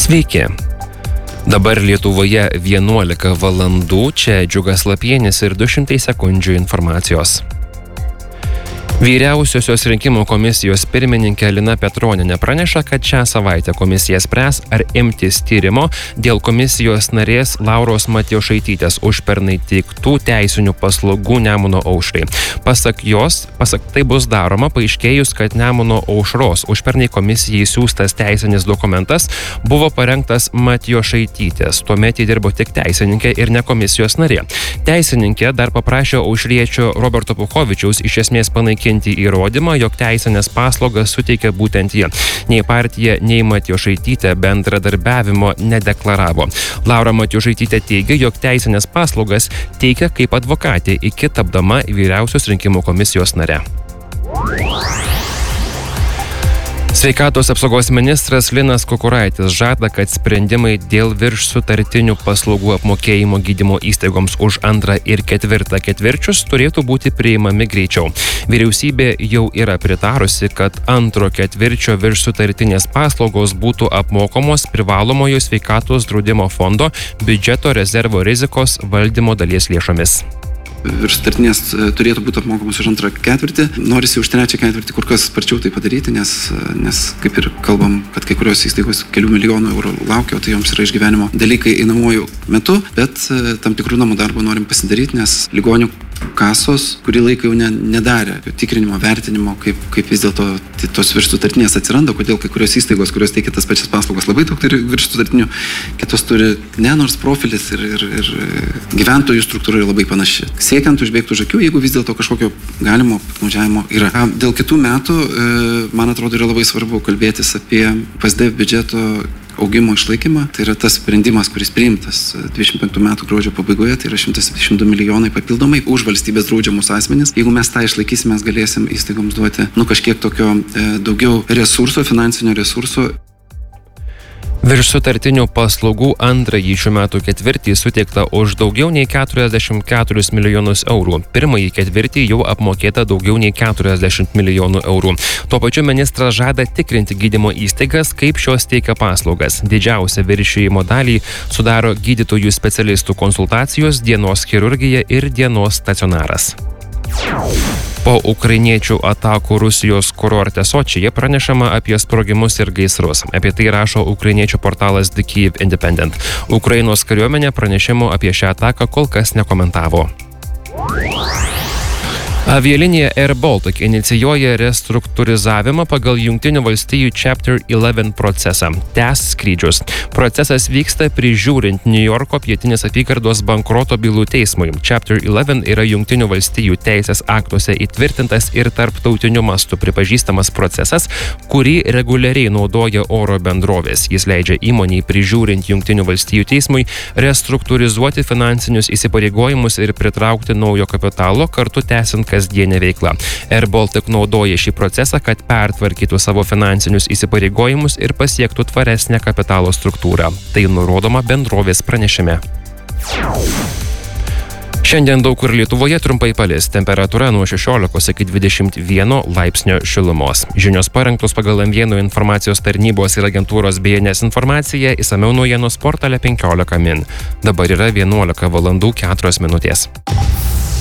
Sveiki. Dabar Lietuvoje 11 valandų, čia Džiugas Lapienis ir 200 sekundžių informacijos. Vyriausiosios rinkimų komisijos pirmininkė Lina Petronienė praneša, kad šią savaitę komisija spręs, ar imtis tyrimo dėl komisijos narės Lauros Matjošaitytės užpernai teiktų teisinių paslaugų Nemuno aušrai. Pasak tai bus daroma paaiškėjus, kad Nemuno aušros užpernai komisijai siųstas teisinis dokumentas buvo parengtas Matjošaitytės. Tuomet jį dirbo tik teisininkė ir ne komisijos narė. Teisininkė dar paprašė aušriečio Roberto Puchovičiaus iš esmės panaikinti įrodymą, jog teisinės paslaugas suteikia būtent jie. Nei partija, nei Matjošaitytė bendradarbiavimo nedeklaravo. Laura Matjošaitytė teigia, jog teisinės paslaugas teikia kaip advokatė iki tapdama Vyriausios rinkimų komisijos nare. Sveikatos apsaugos ministras Linas Kukuraitis žada, kad sprendimai dėl viršsutartinių paslaugų apmokėjimo gydymo įstaigoms už 2 ir 4 ketvirčius turėtų būti priimami greičiau. Vyriausybė jau yra pritarusi, kad 2 ketvirčio viršsutartinės paslaugos būtų apmokamos privalomojo sveikatos draudimo fondo biudžeto rezervo rizikos valdymo dalies lėšomis. Viršsutartinės turėtų būti apmokamos už 2 ketvirtį. Norisi už 3 ketvirtį kur kas sparčiau tai padaryti, nes kaip ir kalbam, kad kai kurios įstaigos kelių milijonų eurų laukia, o tai joms yra išgyvenimo dalykai einamuoju metu, bet tam tikrų namų darbų norim pasidaryti, nes ligonių kasos kurį laiką jau nedarė tikrinimo, vertinimo, kaip vis dėlto tos viršsutartinės atsiranda, kodėl kai kurios įstaigos, kurios teikia tas pačias paslaugas, labai daug turi viršsutartinių, kitos turi nors profilis ir gyventojų struktūra yra labai panaši. Siekiant užbėgti už akių, jeigu vis dėlto kažkokio galimo piktnaudžiavimo yra. Dėl kitų metų, man atrodo, yra labai svarbu kalbėtis apie PSD biudžeto augimo išlaikymą. Tai yra tas sprendimas, kuris priimtas 25 metų gruodžio pabaigoje, tai yra 172 milijonai papildomai už valstybės draudžiamus asmenis. Jeigu mes tą išlaikysime, mes galėsim įstaigoms duoti kažkiek tokio daugiau resurso, finansinio resurso. Viršsutartinių paslaugų 2 šių metų ketvirtį suteikta už daugiau nei 44 milijonus eurų. 1 ketvirtį jau apmokėta daugiau nei 40 milijonų eurų. Tuo pačiu ministras žada tikrinti gydymo įstaigas, kaip šios teikia paslaugas. Didžiausią viršijimo dalį sudaro gydytojų specialistų konsultacijos, dienos chirurgija ir dienos stacionaras. Po ukrainiečių atakų Rusijos kurorte Sočyje pranešama apie sprogimus ir gaisrus. Apie tai rašo ukrainiečių portalas The Kyiv Independent. Ukrainos kariuomenė pranešimų apie šią ataką kol kas nekomentavo. Avialinija Air Baltic inicijuoja restruktūrizavimą pagal Jungtinių valstijų Chapter 11 procesą. Tęs skrydžius. Procesas vyksta prižiūrint Niujorko pietinės apygardos bankroto bylų teismui. Chapter 11 yra Jungtinių valstijų teisės aktuose įtvirtintas ir tarptautiniu mastu pripažįstamas procesas, kurį reguliariai naudoja oro bendrovės. Jis leidžia įmoniai prižiūrint Jungtinių valstijų teismui restruktūrizuoti finansinius įsipareigojimus ir pritraukti naujo kapitalo, kartu tęsiant kasdienę veiklą. Air Baltic naudoja šį procesą, kad pertvarkytų savo finansinius įsipareigojimus ir pasiektų tvaresnę kapitalo struktūrą. Tai nurodoma bendrovės pranešime. Šiandien daug kur Lietuvoje trumpai palis. Temperatūra nuo 16 iki 21 laipsnio šilumos. Žinios parengtos pagal M1 informacijos tarnybos ir agentūros BNS informaciją, išsamiau naujienų portale 15 min. Dabar yra 11 valandų 4 minutės.